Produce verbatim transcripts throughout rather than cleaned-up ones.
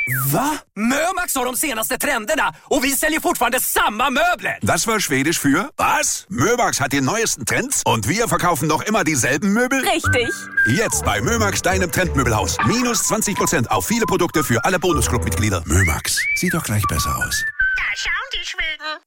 Va? Mömax har de senaste trenderna och vi säljer fortfarande samma möbler. Das war Schwedisch für was? Mömax hat die neuesten Trends und wir verkaufen noch immer dieselben Möbel? Richtig. Jetzt bei Mömax, deinem Trendmöbelhaus. Minus zwanzig Prozent auf viele Produkte für alle Bonusclub-Mitglieder. Mömax, sieht doch gleich besser aus. Da schauen die Schweden.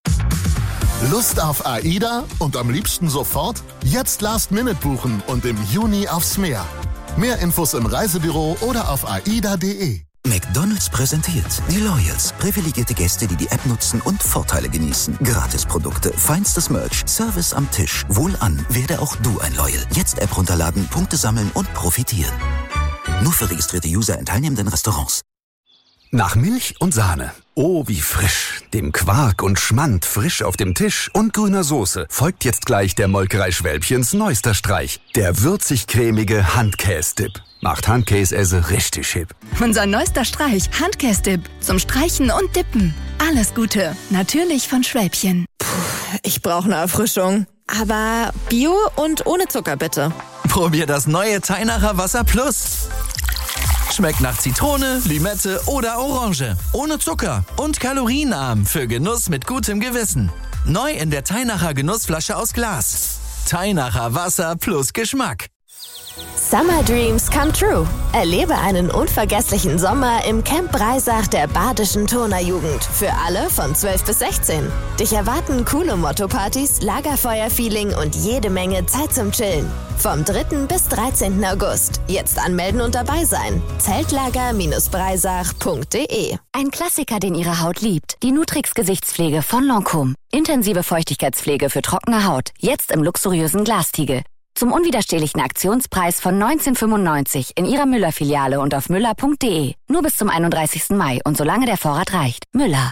Lust auf AIDA und am liebsten sofort? Jetzt Last Minute buchen und im Juni aufs Meer. Mehr Infos im Reisebüro oder auf aida punkt de. McDonald's präsentiert die Loyals. Privilegierte Gäste, die die App nutzen und Vorteile genießen. Gratisprodukte, feinstes Merch, Service am Tisch. Wohlan, werde auch du ein Loyal. Jetzt App runterladen, Punkte sammeln und profitieren. Nur für registrierte User in teilnehmenden Restaurants. Nach Milch und Sahne. Oh, wie frisch. Dem Quark und Schmand frisch auf dem Tisch und grüner Soße folgt jetzt gleich der Molkerei Schwälbchens neuester Streich. Der würzig-cremige Handkäse-Dip. Macht Handkäse richtig hip. Unser neuester Streich, Handkäse-Dip. Zum Streichen und Dippen. Alles Gute. Natürlich von Schwälbchen. Puh, ich brauche eine Erfrischung. Aber Bio und ohne Zucker, bitte. Probier das neue Teinacher Wasser Plus. Schmeckt nach Zitrone, Limette oder Orange. Ohne Zucker und kalorienarm für Genuss mit gutem Gewissen. Neu in der Teinacher Genussflasche aus Glas. Teinacher Wasser plus Geschmack. Summer Dreams come true. Erlebe einen unvergesslichen Sommer im Camp Breisach der Badischen Turnerjugend. Für alle von zwölf bis sechzehn. Dich erwarten coole Motto-Partys, Lagerfeuer-Feeling und jede Menge Zeit zum Chillen. Vom dritten bis dreizehnten August. Jetzt anmelden und dabei sein. zeltlager Bindestrich breisach punkt de. Ein Klassiker, den Ihre Haut liebt. Die Nutrix Gesichtspflege von Lancôme. Intensive Feuchtigkeitspflege für trockene Haut. Jetzt im luxuriösen Glastiegel. Zum unwiderstehlichen Aktionspreis von neunzehn fünfundneunzig in Ihrer Müller-Filiale und auf müller punkt de. Nur bis zum einunddreißigsten Mai und solange der Vorrat reicht. Müller.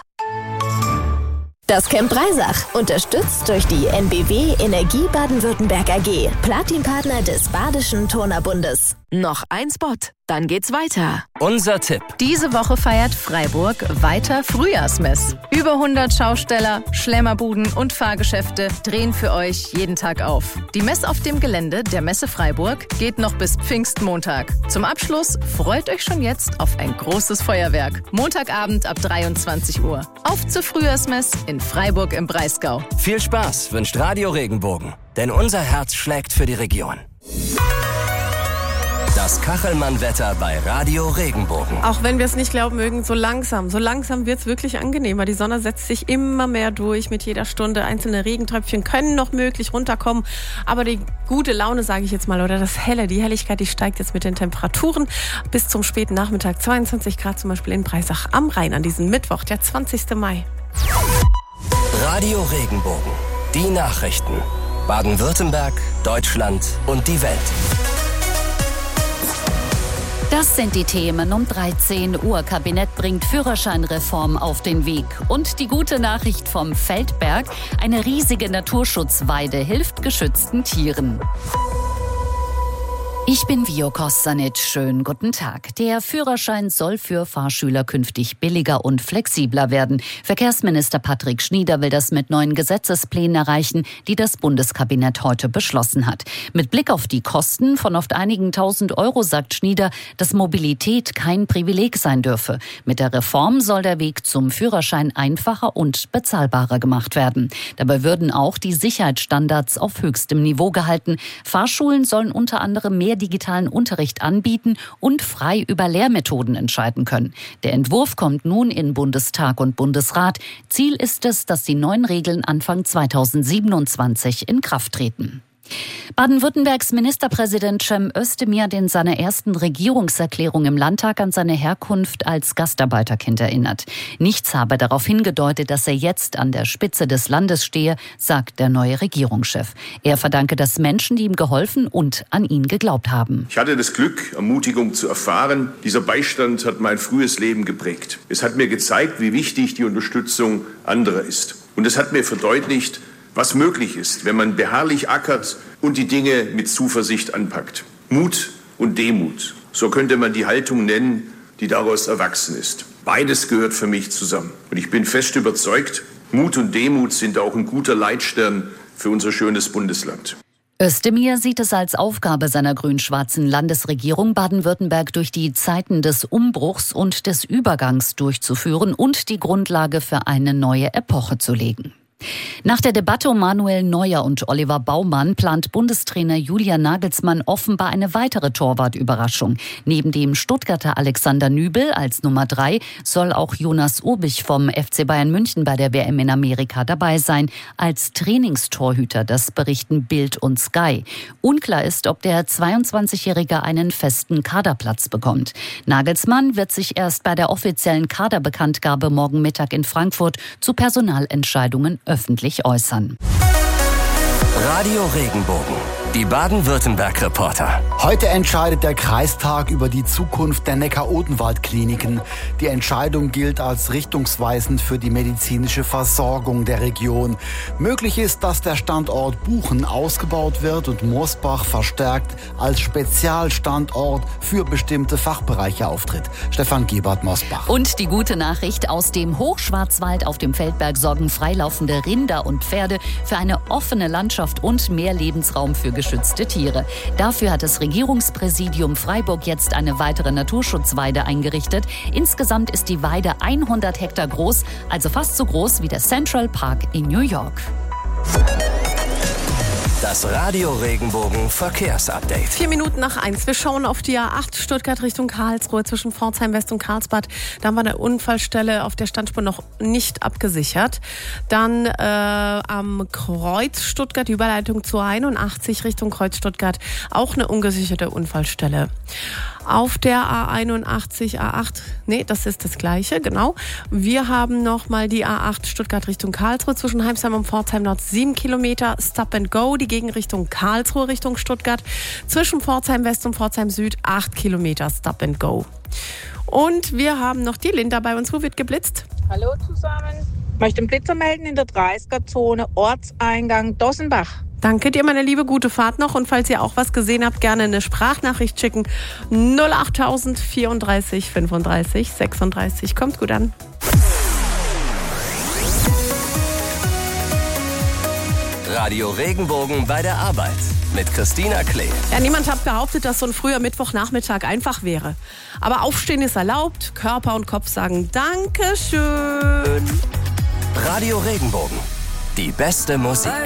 Das Camp Breisach, unterstützt durch die N B W Energie Baden-Württemberg A G, Platinpartner des Badischen Turnerbundes. Noch ein Spot, dann geht's weiter. Unser Tipp. Diese Woche feiert Freiburg weiter Frühjahrsmess. Über hundert Schausteller, Schlemmerbuden und Fahrgeschäfte drehen für euch jeden Tag auf. Die Mess auf dem Gelände der Messe Freiburg geht noch bis Pfingstmontag. Zum Abschluss freut euch schon jetzt auf ein großes Feuerwerk. Montagabend ab dreiundzwanzig Uhr. Auf zur Frühjahrsmess in Freiburg im Breisgau. Viel Spaß wünscht Radio Regenbogen, denn unser Herz schlägt für die Region. Das Kachelmann-Wetter bei Radio Regenbogen. Auch wenn wir es nicht glauben mögen, so langsam, so langsam wird es wirklich angenehmer. Die Sonne setzt sich immer mehr durch mit jeder Stunde. Einzelne Regentröpfchen können noch möglich runterkommen. Aber die gute Laune, sage ich jetzt mal, oder das Helle, die Helligkeit, die steigt jetzt mit den Temperaturen. Bis zum späten Nachmittag zweiundzwanzig Grad zum Beispiel in Breisach am Rhein an diesem Mittwoch, der zwanzigsten Mai. Radio Regenbogen. Die Nachrichten. Baden-Württemberg, Deutschland und die Welt. Das sind die Themen um dreizehn Uhr. Kabinett bringt Führerscheinreform auf den Weg. Und die gute Nachricht vom Feldberg: Eine riesige Naturschutzweide hilft geschützten Tieren. Ich bin Vio Kostanic. Schönen guten Tag. Der Führerschein soll für Fahrschüler künftig billiger und flexibler werden. Verkehrsminister Patrick Schnieder will das mit neuen Gesetzesplänen erreichen, die das Bundeskabinett heute beschlossen hat. Mit Blick auf die Kosten von oft einigen tausend Euro sagt Schnieder, dass Mobilität kein Privileg sein dürfe. Mit der Reform soll der Weg zum Führerschein einfacher und bezahlbarer gemacht werden. Dabei würden auch die Sicherheitsstandards auf höchstem Niveau gehalten. Fahrschulen sollen unter anderem mehr digitalen Unterricht anbieten und frei über Lehrmethoden entscheiden können. Der Entwurf kommt nun in Bundestag und Bundesrat. Ziel ist es, dass die neuen Regeln Anfang zweitausendsiebenundzwanzig in Kraft treten. Baden-Württembergs Ministerpräsident Cem Özdemir hat in seiner ersten Regierungserklärung im Landtag an seine Herkunft als Gastarbeiterkind erinnert. Nichts habe darauf hingedeutet, dass er jetzt an der Spitze des Landes stehe, sagt der neue Regierungschef. Er verdanke das Menschen, die ihm geholfen und an ihn geglaubt haben. Ich hatte das Glück, Ermutigung zu erfahren. Dieser Beistand hat mein frühes Leben geprägt. Es hat mir gezeigt, wie wichtig die Unterstützung anderer ist. Und es hat mir verdeutlicht, was möglich ist, wenn man beharrlich ackert und die Dinge mit Zuversicht anpackt. Mut und Demut, so könnte man die Haltung nennen, die daraus erwachsen ist. Beides gehört für mich zusammen. Und ich bin fest überzeugt, Mut und Demut sind auch ein guter Leitstern für unser schönes Bundesland. Özdemir sieht es als Aufgabe seiner grün-schwarzen Landesregierung, Baden-Württemberg durch die Zeiten des Umbruchs und des Übergangs durchzuführen und die Grundlage für eine neue Epoche zu legen. Nach der Debatte um Manuel Neuer und Oliver Baumann plant Bundestrainer Julian Nagelsmann offenbar eine weitere Torwartüberraschung. Neben dem Stuttgarter Alexander Nübel als Nummer drei soll auch Jonas Urbich vom F C Bayern München bei der W M in Amerika dabei sein, als Trainingstorhüter, das berichten Bild und Sky. Unklar ist, ob der zweiundzwanzigjährige einen festen Kaderplatz bekommt. Nagelsmann wird sich erst bei der offiziellen Kaderbekanntgabe morgen Mittag in Frankfurt zu Personalentscheidungen öffentlich äußern. Radio Regenbogen, die Baden-Württemberg-Reporter. Heute entscheidet der Kreistag über die Zukunft der Neckar-Odenwald-Kliniken. Die Entscheidung gilt als richtungsweisend für die medizinische Versorgung der Region. Möglich ist, dass der Standort Buchen ausgebaut wird und Moosbach verstärkt als Spezialstandort für bestimmte Fachbereiche auftritt. Stefan Gebert-Mosbach. Und die gute Nachricht: Aus dem Hochschwarzwald auf dem Feldberg sorgen freilaufende Rinder und Pferde für eine offene Landschaft und mehr Lebensraum für geschützte Tiere. Dafür hat das Regierungspräsidium Freiburg jetzt eine weitere Naturschutzweide eingerichtet. Insgesamt ist die Weide hundert Hektar groß, also fast so groß wie der Central Park in New York. Das Radio Regenbogen Verkehrsupdate. Vier Minuten nach eins. Wir schauen auf die A acht Stuttgart Richtung Karlsruhe zwischen Pforzheim West und Karlsbad. Da haben wir eine Unfallstelle auf der Standspur noch nicht abgesichert. Dann äh, am Kreuz Stuttgart, die Überleitung zur einundachtzig Richtung Kreuz Stuttgart, auch eine ungesicherte Unfallstelle. Auf der A einundachtzig, A acht, nee, das ist das Gleiche, genau. Wir haben nochmal die A acht Stuttgart Richtung Karlsruhe zwischen Heimsheim und Pforzheim Nord, sieben Kilometer, Stop and Go, die Gegenrichtung Karlsruhe Richtung Stuttgart. Zwischen Pforzheim West und Pforzheim Süd, acht Kilometer, Stop and Go. Und wir haben noch die Linda bei uns. Wo wird geblitzt? Hallo zusammen. Ich möchte einen Blitzer melden in der dreißiger-Zone, Ortseingang Dossenbach. Danke dir, meine Liebe, gute Fahrt noch. Und falls ihr auch was gesehen habt, gerne eine Sprachnachricht schicken. null achttausend vierunddreißig fünfunddreißig sechsunddreißig. Kommt gut an. Radio Regenbogen bei der Arbeit mit Christina Klee. Ja, niemand hat behauptet, dass so ein früher Mittwochnachmittag einfach wäre. Aber Aufstehen ist erlaubt. Körper und Kopf sagen Dankeschön. Radio Regenbogen, die beste Musik.